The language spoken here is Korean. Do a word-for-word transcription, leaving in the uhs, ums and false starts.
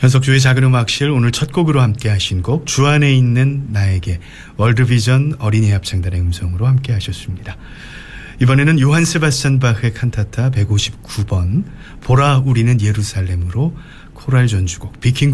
현석주의 작은음악실 오늘 첫 곡으로 함께 하신 곡 주 안에 있는 나에게 월드비전 어린이 합창단의 음성으로 함께 하셨습니다. 이번에는 요한 세바스찬 바흐의 칸타타 백오십구 번 보라 우리는 예루살렘으로 코랄 전주곡 비킹